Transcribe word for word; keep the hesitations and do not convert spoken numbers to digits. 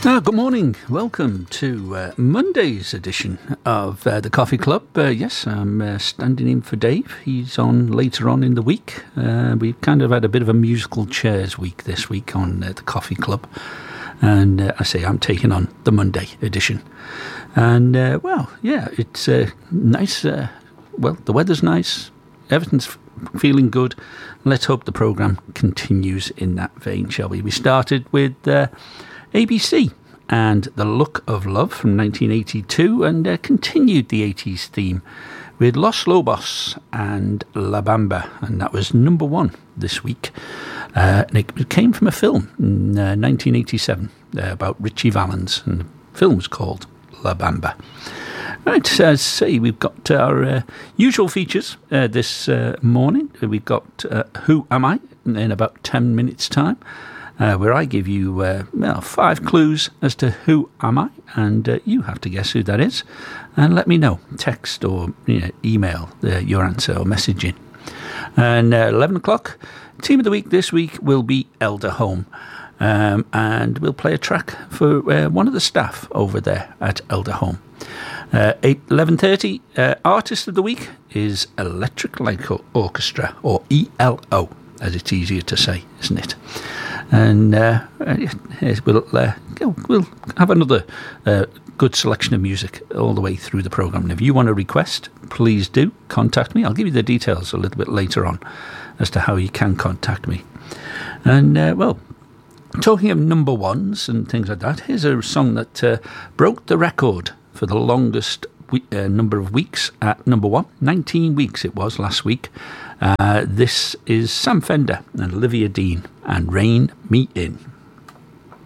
Ah, good morning. Welcome to uh, Monday's edition of uh, the Coffee Club. Uh, yes, I'm uh, standing in for Dave. He's on later on in the week. Uh, we've kind of had a bit of a musical chairs week this week on uh, the Coffee Club. And uh, I say I'm taking on the Monday edition. And, uh, well, yeah, it's uh, nice. Uh, well, the weather's nice. Everything's f- feeling good. Let's hope the programme continues in that vein, shall we? We started with... Uh, A B C and The Look of Love from nineteen eighty-two, and uh, continued the eighties theme with Los Lobos and La Bamba, and that was number one this week. Uh, and it came from a film in uh, nineteen eighty-seven uh, about Richie Valens, and the film was called La Bamba. Right, as I say, we've got our uh, usual features uh, this uh, morning. We've got uh, Who Am I in about ten minutes' time. Uh, where I give you uh, well, five clues as to who am I, and uh, you have to guess who that is, and let me know. Text or you know, email uh, your answer or message in. And uh, eleven o'clock, team of the week this week will be Elder Home, um, and we'll play a track for uh, one of the staff over there at Elder Home. Uh, eleven thirty, uh, artist of the week is Electric Light Orchestra, or E L O, as it's easier to say, isn't it? And uh, we'll uh, we'll have another uh, good selection of music all the way through the programme. And if you want to request, please do contact me. I'll give you the details a little bit later on as to how you can contact me. And, uh, well, talking of number ones and things like that, here's a song that uh, broke the record for the longest we- uh, number of weeks at number one. nineteen weeks it was last week. Uh, this is Sam Fender and Olivia Dean and Rein Me In.